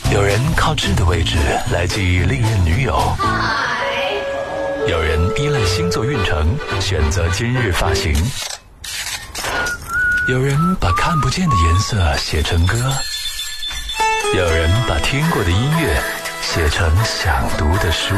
有人靠痣的位置来记忆历任女友，有人依赖星座运程选择今日发型，有人把看不见的颜色写成歌，有人把听过的音乐写成想读的书。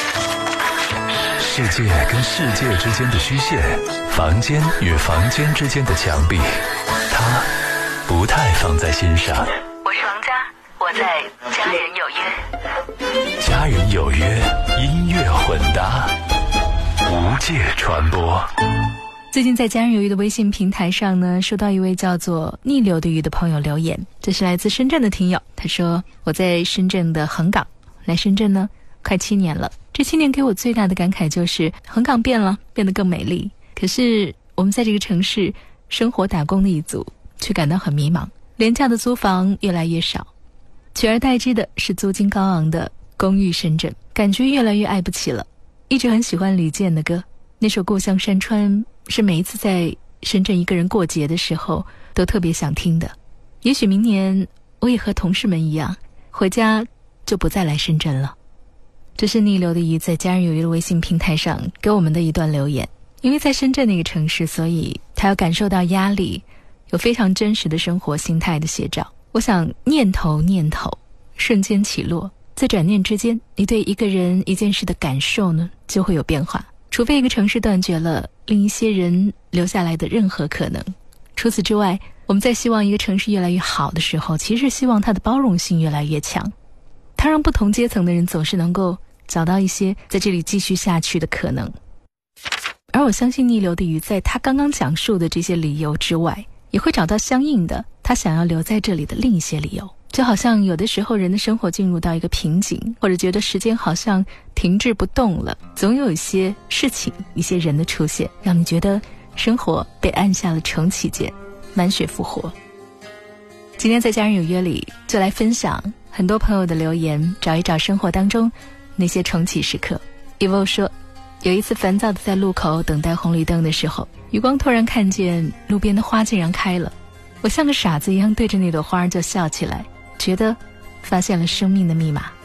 世界跟世界之间的虚线，房间与房间之间的墙壁，他不太放在心上。 我是王佳，我在家人有约。 家人有约，音乐混搭，无界传播。 最近在家人有约的微信平台上呢，收到一位叫做逆流的鱼的朋友留言，这是来自深圳的听友。他说，我在深圳的横岗，来深圳呢快7年了，这7年给我最大的感慨就是横岗变了，变得更美丽。可是我们在这个城市生活打工的一族却感到很迷茫，廉价的租房越来越少，取而代之的是租金高昂的公寓深圳，感觉越来越爱不起了。一直很喜欢李健的歌，那首《故乡山川》是每一次在深圳一个人过节的时候都特别想听的。也许明年我也和同事们一样，回家就不再来深圳了。这是逆流的鱼在家人有约的微信平台上给我们的一段留言。因为在深圳那个城市，所以他要感受到压力，有非常真实的生活心态的写照。我想念头瞬间起落，在转念之间，你对一个人一件事的感受呢就会有变化。除非一个城市断绝了令一些人留下来的任何可能，除此之外，我们在希望一个城市越来越好的时候，其实希望它的包容性越来越强，它让不同阶层的人总是能够找到一些在这里继续下去的可能。而我相信逆流的鱼在他刚刚讲述的这些理由之外，也会找到相应的他想要留在这里的另一些理由。就好像有的时候人的生活进入到一个瓶颈，或者觉得时间好像停滞不动了，总有一些事情一些人的出现，让你觉得生活被按下了重启键，满血复活。今天在家人有约里就来分享很多朋友的留言，找一找生活当中那些重启时刻。 Evo 说，有一次烦躁的在路口等待红绿灯的时候，余光突然看见路边的花竟然开了，我像个傻子一样对着那朵花就笑起来，觉得发现了生命的密码。